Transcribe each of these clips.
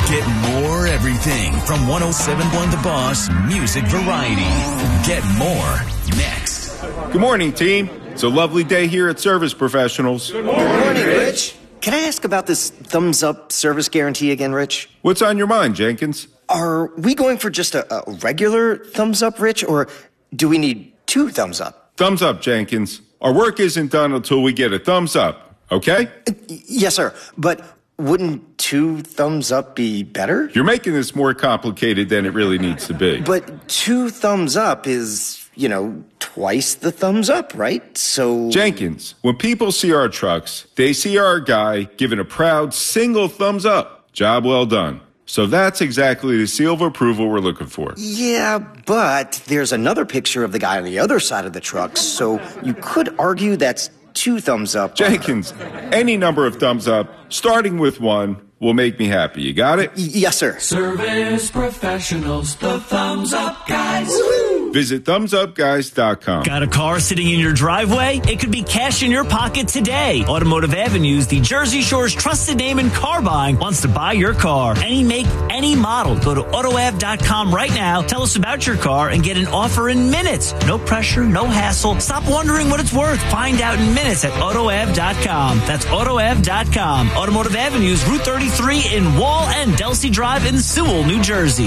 Get more everything from 107.1 The Boss Music Variety. Get more next. Good morning, team. It's a lovely day here at Service Professionals. Good morning, Rich. Can I ask about this thumbs-up service guarantee again, Rich? What's on your mind, Jenkins? Are we going for just a regular thumbs-up, Rich, or do we need 2 thumbs up? Thumbs up, Jenkins. Our work isn't done until we get a thumbs up, okay? Yes, sir. But wouldn't 2 thumbs up be better? You're making this more complicated than it really needs to be. But 2 thumbs up is, twice the thumbs up, right? So... Jenkins, when people see our trucks, they see our guy giving a proud single thumbs up. Job well done. So that's exactly the seal of approval we're looking for. Yeah, but there's another picture of the guy on the other side of the truck, so you could argue that's 2 thumbs up. Jenkins, any number of thumbs up, starting with 1, will make me happy. You got it? Yes, sir. Service Professionals, the thumbs up guys. Woo-hoo! Visit thumbsupguys.com. Got a car sitting in your driveway? It could be cash in your pocket today. Automotive Avenues, the Jersey Shore's trusted name in car buying, wants to buy your car. Any make, any model. Go to AutoAv.com right now. Tell us about your car and get an offer in minutes. No pressure, no hassle. Stop wondering what it's worth. Find out in minutes at AutoAv.com. That's AutoAv.com. Automotive Avenues, Route 33 in Wall and Delsey Drive in Sewell, New Jersey.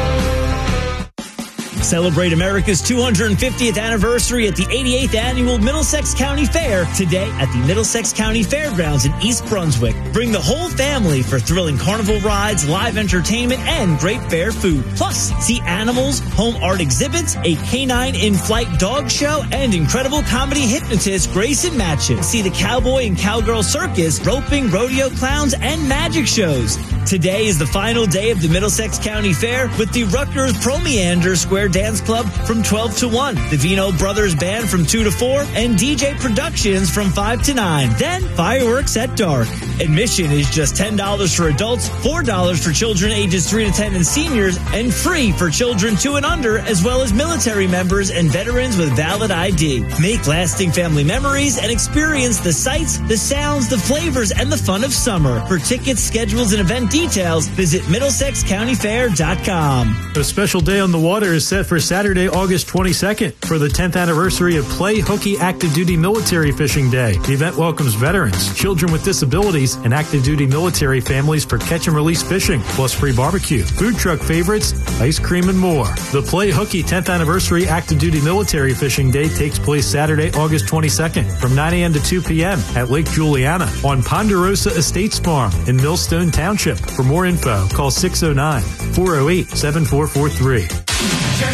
Celebrate America's 250th anniversary at the 88th Annual Middlesex County Fair today at the Middlesex County Fairgrounds in East Brunswick. Bring the whole family for thrilling carnival rides, live entertainment, and great fair food. Plus, see animals, home art exhibits, a canine in-flight dog show, and incredible comedy hypnotist Grayson Matchin. See the cowboy and cowgirl circus, roping, rodeo clowns, and magic shows. Today is the final day of the Middlesex County Fair with the Rutgers Promeander Square Dance Club from 12 to 1, the Vino Brothers Band from 2 to 4, and DJ Productions from 5 to 9. Then fireworks at dark. Admission is just $10 for adults, $4 for children ages 3 to 10 and seniors, and free for children 2 and under, as well as military members and veterans with valid ID. Make lasting family memories and experience the sights, the sounds, the flavors, and the fun of summer. For tickets, schedules, and event details, visit MiddlesexCountyFair.com. A special day on the water is set for Saturday, August 22nd for the 10th anniversary of Play Hooky Active Duty Military Fishing Day. The event welcomes veterans, children with disabilities, and active duty military families for catch and release fishing, plus free barbecue, food truck favorites, ice cream, and more. The Play Hooky 10th anniversary Active Duty Military Fishing Day takes place Saturday, August 22nd from 9 a.m. to 2 p.m. at Lake Juliana on Ponderosa Estates Farm in Millstone Township. For more info, call 609-408-7443.